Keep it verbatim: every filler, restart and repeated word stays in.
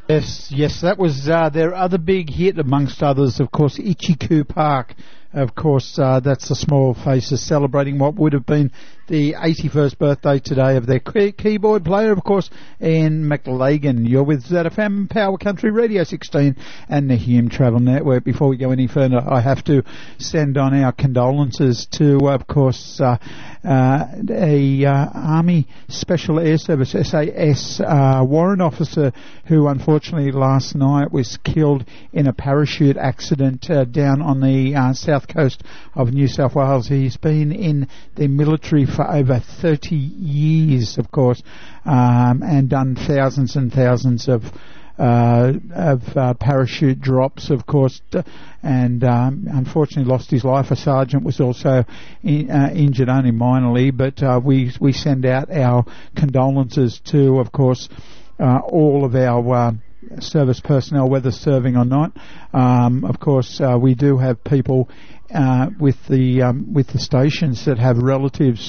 Yes, yes, that was uh, their other big hit, amongst others, of course, Ichiku Park. Of course, uh, that's the Small Faces celebrating what would have been the eighty-first birthday today of their key- keyboard player, of course, Ian McLagan. You're with Z F M Power Country Radio sixteen and the Hume Travel Network. Before we go any further, I have to send on our condolences to, of course, uh, uh, a uh, Army Special Air Service, S A S, uh, warrant officer who unfortunately last night was killed in a parachute accident uh, down on the uh, south coast of New South Wales. He's been in the military for over thirty years, of course, um, and done thousands and thousands of uh, of uh, parachute drops, of course, and um, unfortunately lost his life. A sergeant was also in, uh, injured only minorly, but uh, we we send out our condolences to, of course, uh, all of our uh, service personnel, whether serving or not. Um, of course, uh, we do have people uh, with the um, with the stations that have relatives